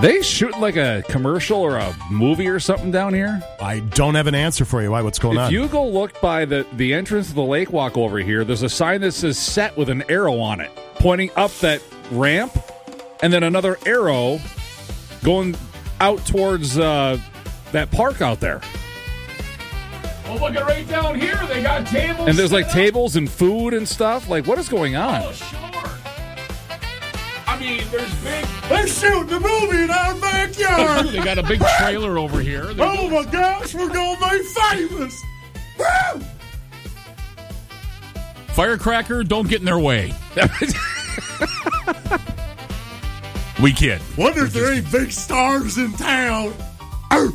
They shooting like a commercial or a movie or something down here? I don't have an answer for you. Why? What's going on? If you go look by the entrance of the lake walk over here, there's a sign that says set with an arrow on it, pointing up that ramp, and then another arrow going out towards that park out there. Well, look at right down here. They got tables. And there's like tables and food and stuff. Like, what is going on? Oh, sure. I mean, there's big. They're shooting the movie in our backyard. They got a big trailer over here. Oh my gosh, we're going to be famous. Woo! Firecracker, don't get in their way. We kid. Wonder if there ain't big stars in town. Arr!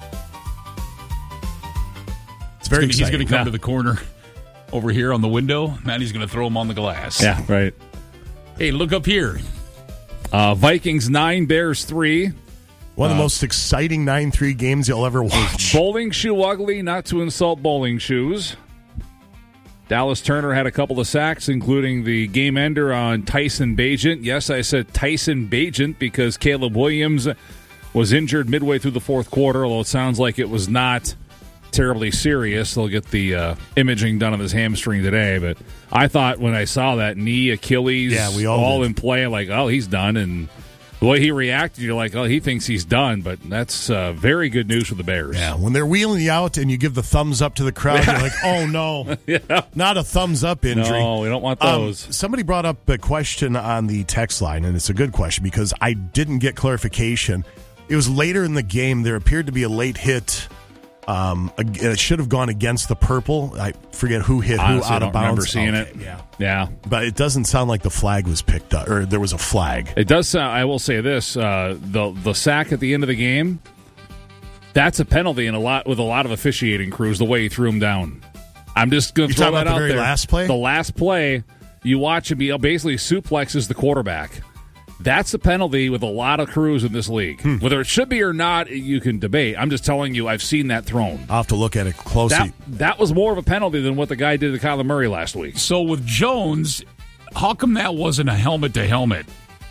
It's very He's exciting. going to come to the corner over here on the window, and he's going to throw him on the glass. Yeah, right. Hey, look up here. Vikings 9, Bears 3. One of the most exciting 9-3 games you'll ever watch. Bowling shoe ugly, not to insult bowling shoes. Dallas Turner had a couple of sacks, including the game ender on Tyson Bagent. Yes, I said Tyson Bagent because Caleb Williams was injured midway through the fourth quarter, although it sounds like it was not terribly serious. They'll get the imaging done on his hamstring today. But I thought when I saw that knee, Achilles, we all did. in play, like, oh, he's done. And the way he reacted, you're like, oh, he thinks he's done. But that's very good news for the Bears. Yeah, when they're wheeling you out and you give the thumbs up to the crowd, you're like, oh, no. Yeah. Not a thumbs up injury. No, we don't want those. Somebody brought up a question on the text line, and it's a good question because I didn't get clarification. It was later in the game. There appeared to be a late hit. It should have gone against the purple. I forget who hit Honestly, who out I of don't remember bounds. seeing it. Yeah. But it doesn't sound like the flag was picked up, or there was a flag. It does sound, I will say this, the sack at the end of the game, that's a penalty with a lot of officiating crews, the way he threw him down. I'm just going to throw that out there. The very last play? The last play, you watch him, he basically suplexes the quarterback. That's a penalty with a lot of crews in this league. Whether it should be or not, you can debate. I'm just telling you, I've seen that thrown. I'll have to look at it closely. That was more of a penalty than what the guy did to Kyler Murray last week. So with Jones, how come that wasn't a helmet-to-helmet?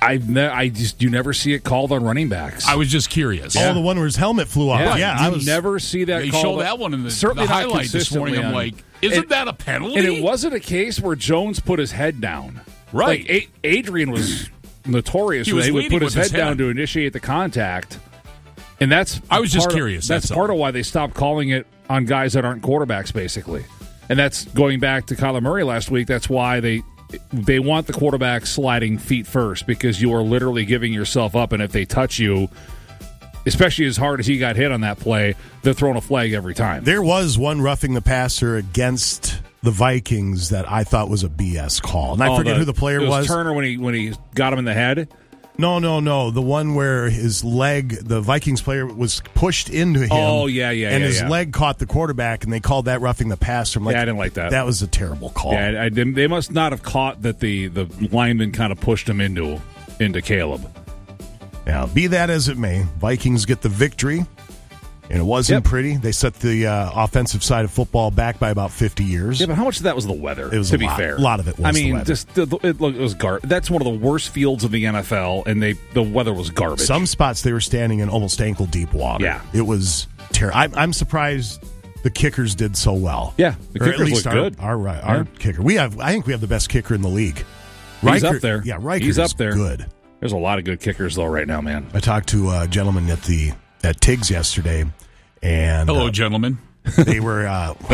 You never see it called on running backs. I was just curious. Oh, the one where his helmet flew off. You never see that They called. showed that one in the certainly not highlight this morning. I'm like, isn't that a penalty? And it wasn't a case where Jones put his head down. Right. Like, Adrian was notorious. He was he would leading put his with his head down head. to initiate the contact. And that's I was just part of- curious, That's that's part all. of why they stopped calling it on guys that aren't quarterbacks, basically. And that's going back to Kyler Murray last week. That's why they want the quarterback sliding feet first, because you are literally giving yourself up. And if they touch you, especially as hard as he got hit on that play, they're throwing a flag every time. There was one roughing the passer against the Vikings that I thought was a BS call. And I forget who the player it was. Turner when he got him in the head. No. The one where his leg, the Vikings player was pushed into him. Oh, yeah. And his leg caught the quarterback, and they called that roughing the passer. I'm like, I didn't like that. That was a terrible call. Yeah, they must not have caught that the lineman kind of pushed him into Caleb. Yeah, be that as it may, Vikings get the victory, and it wasn't pretty. They set the offensive side of football back by about 50 years. Yeah, but how much of that was the weather? It was to a be lot. fair. A lot of it was the weather. It was garbage. That's one of the worst fields in the NFL, and the weather was garbage. Some spots they were standing in almost ankle-deep water. Yeah. It was terrible. I'm surprised the kickers did so well. Yeah, the Or at kickers least look good. Our kicker. I think we have the best kicker in the league. He's up there. Yeah, Riker He's is up there. good. There's a lot of good kickers, though, right now, man. I talked to a gentleman at Tiggs yesterday, and Hello, gentlemen. they were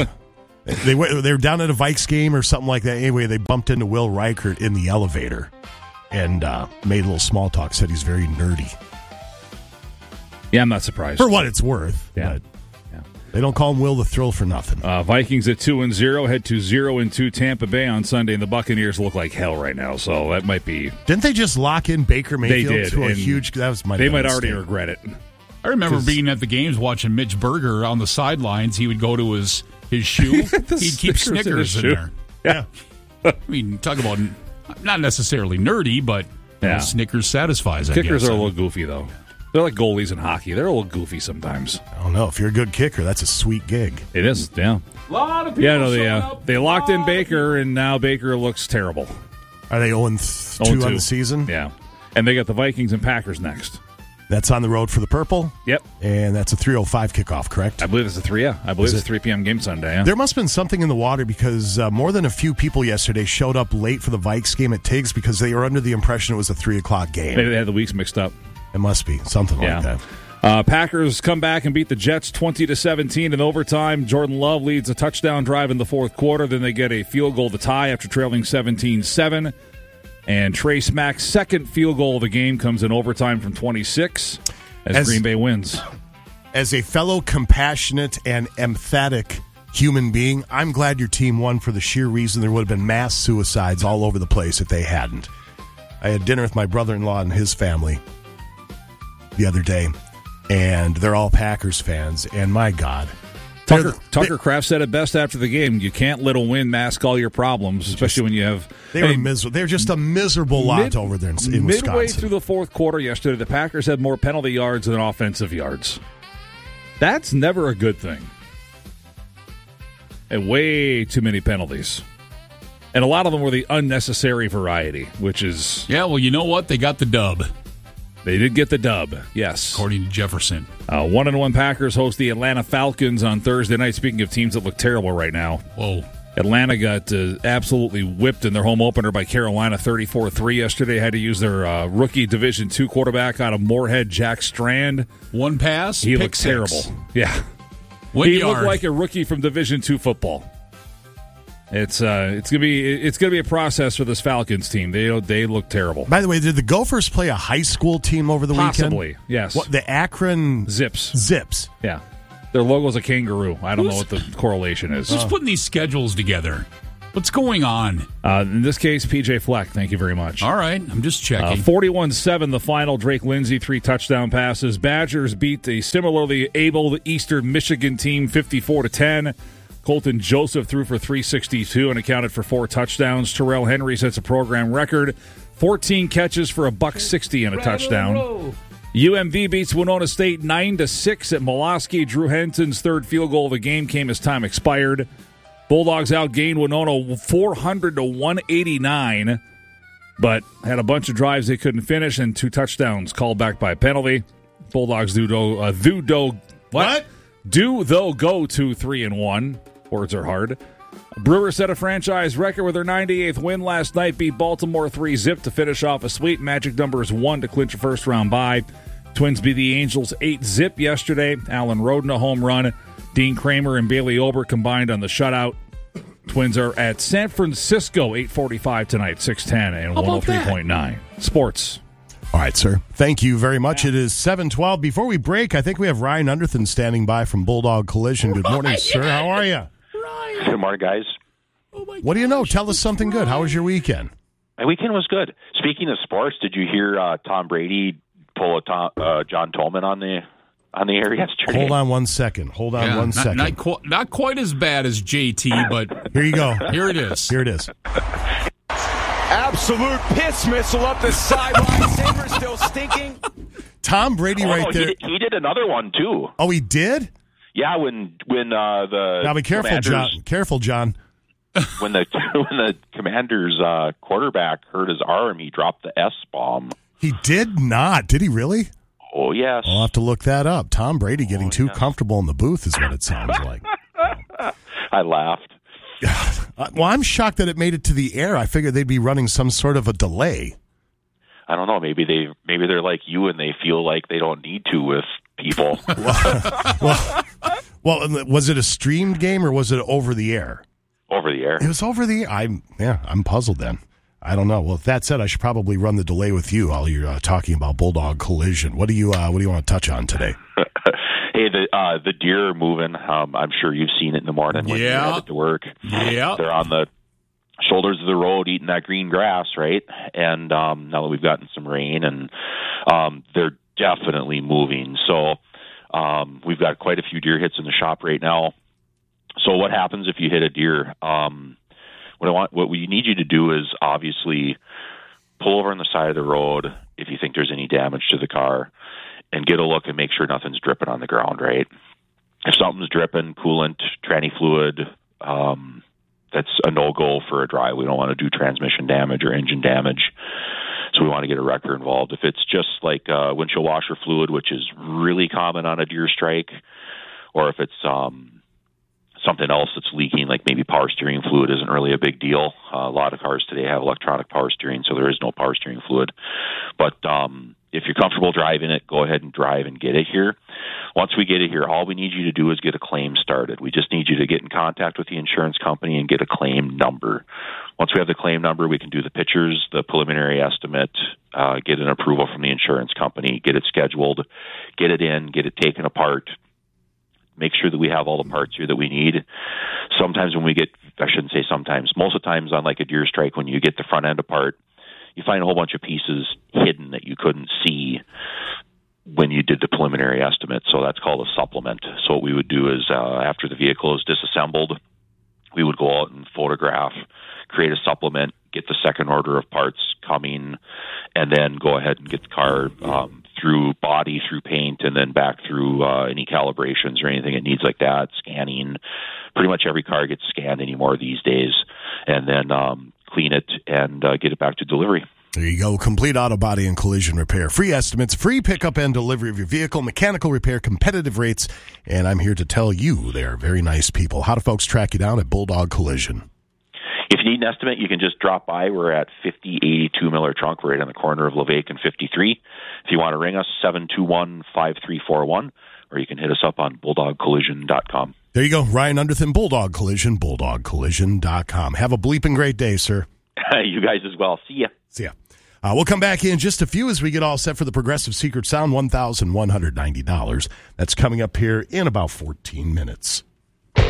they were down at a Vikes game or something like that. Anyway, they bumped into Will Reichert in the elevator and made a little small talk. Said he's very nerdy. Yeah, I'm not surprised. For what it's worth. Yeah. But they don't call him Will the Thrill for nothing. Vikings at 2-0 head to 0-2 Tampa Bay on Sunday, and the Buccaneers look like hell right now. So that might be. Didn't they just lock in Baker Mayfield They did, to a and huge? They might already regret it. I remember being at the games watching Mitch Berger on the sidelines. He would go to his shoe. He'd keep Snickers in there. Yeah. I mean, talk about not necessarily nerdy, but Snickers satisfies. Kickers I guess. are a little goofy, though. They're like goalies in hockey. They're a little goofy sometimes. I don't know. If you're a good kicker, that's a sweet gig. It is, yeah. A lot of people. Yeah, no, they locked in Baker, and now Baker looks terrible. Are they 0-2 on the season? Yeah. And they got the Vikings and Packers next. That's on the road for the Purple? Yep. And that's a 3:05 kickoff, correct? I believe it's a 3, yeah. I believe it's a 3 p.m. game Sunday, yeah. There must have been something in the water because more than a few people yesterday showed up late for the Vikes game at Tiggs because they were under the impression it was a 3 o'clock game. Maybe they had the weeks mixed up. It must be. Something like that. Packers come back and beat the Jets 20-17 in overtime. Jordan Love leads a touchdown drive in the fourth quarter. Then they get a field goal to tie after trailing 17-7. And Trace Mack's second field goal of the game comes in overtime from 26 as Green Bay wins. As a fellow compassionate and empathetic human being, I'm glad your team won for the sheer reason there would have been mass suicides all over the place if they hadn't. I had dinner with my brother-in-law and his family the other day, and they're all Packers fans, and my God. Tucker Kraft said it best after the game. You can't let a win mask all your problems, especially when you have... They were miserable. They're just a miserable lot over there in Wisconsin. Midway through the fourth quarter yesterday, the Packers had more penalty yards than offensive yards. That's never a good thing. And way too many penalties. And a lot of them were the unnecessary variety, which is... Yeah, well, you know what? They got the dub. They did get the dub, yes. According to Jefferson. 1-1 Packers host the Atlanta Falcons on Thursday night. Speaking of teams that look terrible right now. Whoa. Atlanta got absolutely whipped in their home opener by Carolina 34-3 yesterday. Had to use their rookie Division II quarterback out of Moorhead, Jack Strand. One pass, he looked terrible. Yeah. He looked like a rookie from Division II football. It's gonna be a process for this Falcons team. They look terrible. By the way, did the Gophers play a high school team over the weekend? Possibly, yes. What, the Akron Zips? Yeah, their logo's a kangaroo. I don't know what the correlation is. Who's putting these schedules together? What's going on? In this case, PJ Fleck. Thank you very much. All right, I'm just checking. 41-7 the final. Drake Lindsey 3 touchdown passes. Badgers beat a similarly able Eastern Michigan team 54-10. Colton Joseph threw for 362 and accounted for 4 touchdowns. Terrell Henry sets a program record, 14 catches for $160 and a touchdown. UMD beats Winona State 9-6 at Molosky. Drew Henton's third field goal of the game came as time expired. Bulldogs outgained Winona 400-189, but had a bunch of drives they couldn't finish and 2 touchdowns called back by a penalty. Bulldogs do though go to 3-1. Words are hard. Brewers set a franchise record with their 98th win last night. Beat Baltimore 3-0 to finish off a sweep. Magic number is 1 to clinch a first-round bye. Twins beat the Angels 8-0 yesterday. Alan Roden a home run. Dean Kramer and Bailey Ober combined on the shutout. Twins are at San Francisco 8:45 tonight, 610 and 103.9. Sports. All right, sir. Thank you very much. It is 7:12. Before we break, I think we have Ryan Underthan standing by from Bulldog Collision. Good morning, sir. How are you? Good morning, guys. What do you know? Tell us something good. How was your weekend? My weekend was good. Speaking of sports, did you hear Tom Brady pull a John Tolman on the air yesterday? Hold on one second. Not quite as bad as JT, but here you go. Here it is. Absolute piss missile up the sideline. Sabres still stinking. Tom Brady right there. He did another one, too. Oh, he did? Yeah, when the now be careful, Commanders, John. Careful, John. when the Commanders quarterback hurt his arm, he dropped the S-bomb. He did not. Did he really? Oh, yes. I'll have to look that up. Tom Brady getting too comfortable in the booth is what it sounds like. I laughed. Well, I'm shocked that it made it to the air. I figured they'd be running some sort of a delay. I don't know. Maybe they're like you and they feel like they don't need to with people. Well, was it a streamed game or was it over the air? Over the air. It was over the air. I'm puzzled then. I don't know. Well, with that said, I should probably run the delay with you while you're talking about Bulldog Collision. What do you want to touch on today? Hey, the deer are moving. I'm sure you've seen it in the morning when you're headed to work. Yeah, they're on the shoulders of the road eating that green grass, right? And now that we've gotten some rain, and they're definitely moving. So we've got quite a few deer hits in the shop right now. So what happens if you hit a deer? What we need you to do is obviously pull over on the side of the road if you think there's any damage to the car, and get a look and make sure nothing's dripping on the ground, right? If something's dripping, coolant, tranny fluid, that's a no-go for a drive. We don't want to do transmission damage or engine damage. So we want to get a wrecker involved. If it's just like windshield washer fluid, which is really common on a deer strike, or if it's something else that's leaking, like maybe power steering fluid, isn't really a big deal. A lot of cars today have electronic power steering, so there is no power steering fluid. But if you're comfortable driving it, go ahead and drive and get it here. Once we get it here, all we need you to do is get a claim started. We just need you to get in contact with the insurance company and get a claim number. Once we have the claim number, we can do the pictures, the preliminary estimate, get an approval from the insurance company, get it scheduled, get it in, get it taken apart, make sure that we have all the parts here that we need. Sometimes when we get, I shouldn't say sometimes, most of the times on like a deer strike, when you get the front end apart, you find a whole bunch of pieces hidden that you couldn't see when you did the preliminary estimate. So that's called a supplement. So what we would do is after the vehicle is disassembled, we would go out and photograph, create a supplement, get the second order of parts coming, and then go ahead and get the car through body, through paint, and then back through any calibrations or anything it needs like that, scanning. Pretty much every car gets scanned anymore these days, and then clean it and get it back to delivery. There you go. Complete auto body and collision repair. Free estimates, free pickup and delivery of your vehicle, mechanical repair, competitive rates, and I'm here to tell you they are very nice people. How do folks track you down at Bulldog Collision? If you need an estimate, you can just drop by. We're at 5082 Miller Trunk, right on the corner of Levake and 53. If you want to ring us, 721-5341, or you can hit us up on bulldogcollision.com. There you go. Ryan Underthin, Bulldog Collision, bulldogcollision.com. Have a bleeping great day, sir. You guys as well. See ya. See ya. We'll come back in just a few as we get all set for the Progressive Secret Sound, $1,190. That's coming up here in about 14 minutes.